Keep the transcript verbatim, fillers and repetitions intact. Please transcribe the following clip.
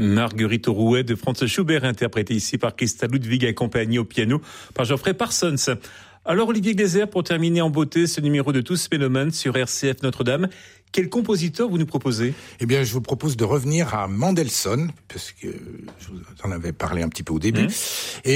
Marguerite au Rouet de Franz Schubert, interprétée ici par Christa Ludwig, accompagnée au piano par Geoffrey Parsons. Alors Olivier Gleiser, pour terminer en beauté ce numéro de Tous Mélomanes sur R C F Notre-Dame, quel compositeur vous nous proposez ? Eh bien, je vous propose de revenir à Mendelssohn, parce que je vous en avais parlé un petit peu au début. Mmh. Et